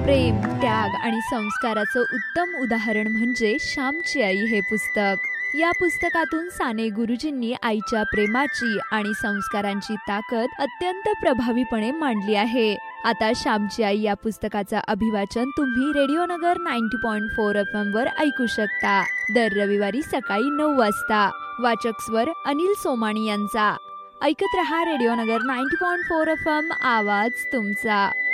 प्रेम, त्याग आणि संस्काराचं उत्तम उदाहरण म्हणजे श्यामची आई हे पुस्तक. या पुस्तकातून साने गुरुजींनी आईच्या प्रेमाची आणि संस्कारांची ताकद अत्यंत प्रभावीपणे मांडली आहे. आता श्यामची आई या पुस्तकाचं अभिवाचन तुम्ही रेडिओ नगर 90.4 FM वर ऐकू शकता. दर रविवारी सकाळी 9 वाजता. वाचक स्वर अनिल सोमाणी यांचा. ऐकत रहा रेडिओ नगर 90.4 FM, आवाज तुमचा.